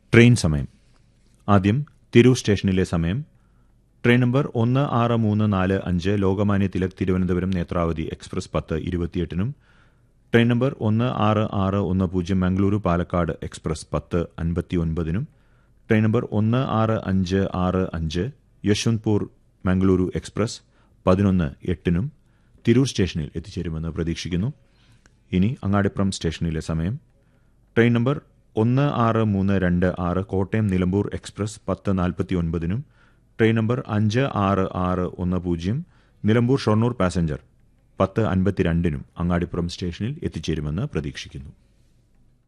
Train സമയം. ആദ്യം തിരൂർ സ്റ്റേഷനിലെ സമയം. Train number 16345 Lokmanya Tilak Thiruvananthapuram Netravati express 10:28-നും, train number 16610 Mangaluru Palakkad express 10:59-നും, train number 16565 Yesvantpur Mangaluru express 11:08-നും Tirur സ്റ്റേഷനിൽ എത്തിച്ചേരുമെന്ന് പ്രതീക്ഷിക്കുന്നു. ഇനി അങ്ങാടിപ്പുറം സ്റ്റേഷനിലെ സമയം. Train number 16326 Kottayam Nilambur express 10:49-നും, train number 56610 Nilambur Shoranur passenger 10:52-നും Angadipuram സ്റ്റേഷനിൽ എത്തിച്ചേരുമെന്ന് പ്രതീക്ഷിക്കുന്നു.